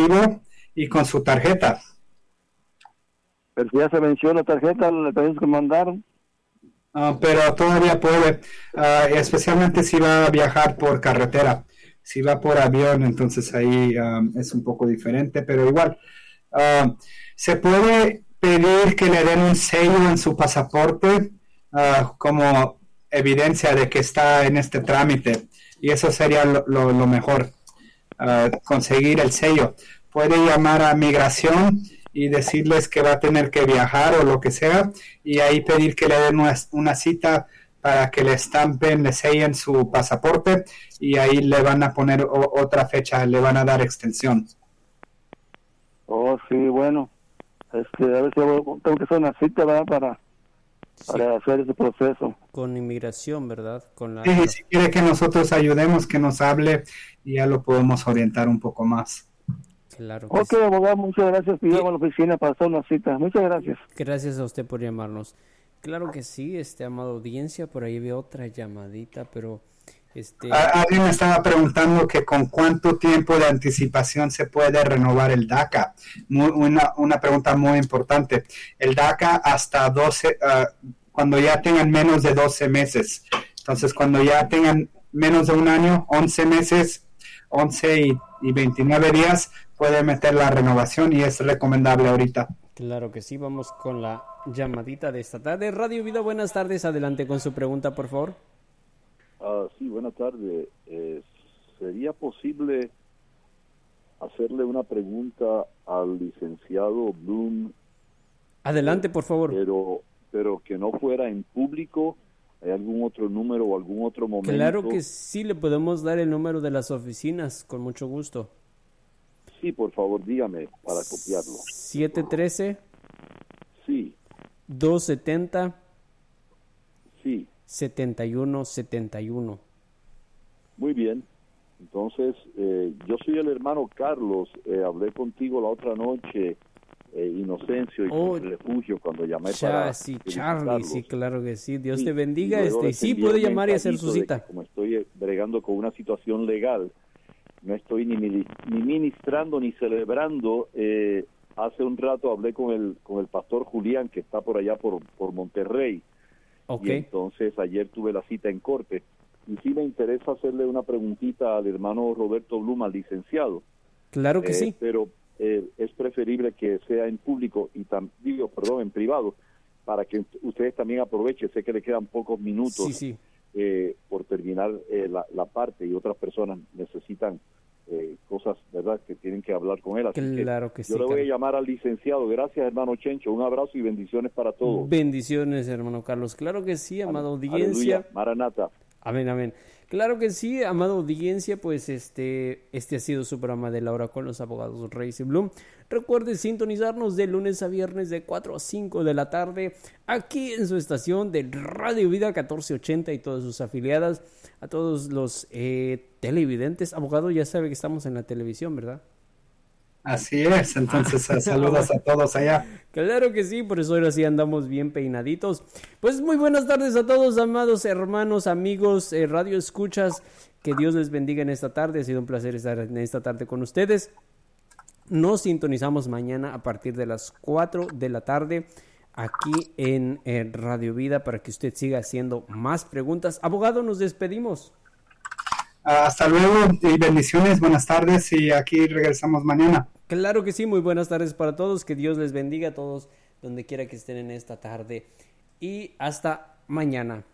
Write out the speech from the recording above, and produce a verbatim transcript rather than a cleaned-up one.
recibo y con su tarjeta. Pero si ya se venció la tarjeta, le tenemos que mandar. Uh, pero todavía puede, uh, especialmente si va a viajar por carretera. Si va por avión, entonces ahí um, es un poco diferente, pero igual. Uh, se puede pedir que le den un sello en su pasaporte uh, como evidencia de que está en este trámite, y eso sería lo, lo, lo mejor, uh, conseguir el sello. Puede llamar a migración y decirles que va a tener que viajar o lo que sea, y ahí pedir que le den una, una cita para que le estampen, le sellen su pasaporte, y ahí le van a poner o, otra fecha, le van a dar extensión. Oh, sí, bueno, este, a ver si tengo que hacer una cita, ¿verdad? Para, sí. para hacer ese proceso. Con inmigración, ¿verdad? Con la... Sí, si quiere que nosotros ayudemos, que nos hable, y ya lo podemos orientar un poco más. Claro que ok, sí. Abogado, muchas gracias. Pido a la oficina para hacer una cita. Muchas gracias. Gracias a usted por llamarnos. Claro que sí, este, amada audiencia, por ahí veo otra llamadita, pero... Este... Alguien me estaba preguntando que con cuánto tiempo de anticipación se puede renovar el DACA. Muy, una, una pregunta muy importante. El DACA hasta doce, uh, cuando ya tengan menos de doce meses. Entonces, cuando ya tengan menos de un año, once meses, once y, y veintinueve días, puede meter la renovación, y es recomendable ahorita. Claro que sí, vamos con la llamadita de esta tarde. Radio Vida, buenas tardes, adelante con su pregunta, por favor. Uh, sí, buenas tardes. Eh, ¿Sería posible hacerle una pregunta al licenciado Bloom? Adelante, por favor. Pero, pero que no fuera en público. ¿Hay algún otro número o algún otro momento? Claro que sí, le podemos dar el número de las oficinas, con mucho gusto. Sí, por favor, dígame para copiarlo. siete uno tres. Sí. dos setenta. Sí. setenta y uno setenta y uno. Muy bien. Entonces, eh, yo soy el hermano Carlos. Eh, hablé contigo la otra noche, eh, Inocencio, y oh, con Refugio, cuando llamé cha, para... Sí, Charlie, sí, claro que sí. Dios sí, te bendiga. Y este Sí, puede llamar y hacer su cita. Que, como estoy bregando con una situación legal, no estoy ni, ni ministrando ni celebrando. Eh, hace un rato hablé con el con el pastor Julián, que está por allá por, por Monterrey. Okay. Y entonces ayer tuve la cita en corte. Y sí me interesa hacerle una preguntita al hermano Roberto Bloom, al licenciado. Claro que eh, sí. Pero eh, es preferible que sea en público y tam, digo, perdón, en privado, para que ustedes también aprovechen. Sé que le quedan pocos minutos sí, sí. Eh, por terminar eh, la, la parte, y otras personas necesitan eh, cosas, ¿verdad?, que tienen que hablar con él. Así claro que, que sí. Yo le voy Carlos. a llamar al licenciado. Gracias, hermano Chencho. Un abrazo y bendiciones para todos. Bendiciones, hermano Carlos. Claro que sí, amada audiencia. Aleluya. Maranata. Amén, amén. Claro que sí, amada audiencia, pues este, este ha sido su programa de la hora con los abogados Reyes y Bloom. Recuerde sintonizarnos de lunes a viernes de cuatro a cinco de la tarde aquí en su estación de Radio Vida catorce ochenta y todas sus afiliadas. A todos los eh, televidentes, abogado, ya sabe que estamos en la televisión, ¿verdad? Así es, entonces saludos a todos allá. Claro que sí, por eso ahora sí andamos bien peinaditos. Pues muy buenas tardes a todos, amados hermanos, amigos, eh, radio escuchas. Que Dios les bendiga en esta tarde. Ha sido un placer estar en esta tarde con ustedes. Nos sintonizamos mañana a partir de las cuatro de la tarde aquí en, en Radio Vida para que usted siga haciendo más preguntas. Abogado, nos despedimos. Hasta luego y bendiciones, buenas tardes, y aquí regresamos mañana. Claro que sí, muy buenas tardes para todos, que Dios les bendiga a todos donde quiera que estén en esta tarde y hasta mañana.